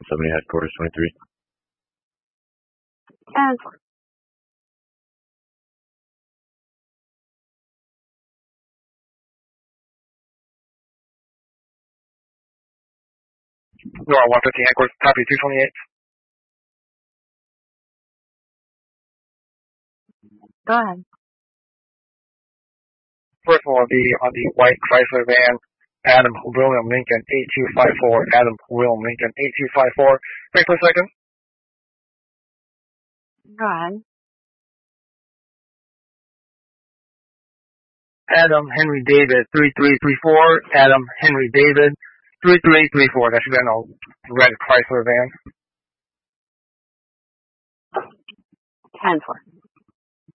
170 headquarters 23. 10-4. Nora 150 headquarters, copy 228. Go ahead. First one will be on the white Chrysler van, Adam William Lincoln 8254, Adam William Lincoln 8254. Wait for a second. Go ahead. Adam Henry David 3334, Adam Henry David 3334. That should be on a red Chrysler van. 10-4.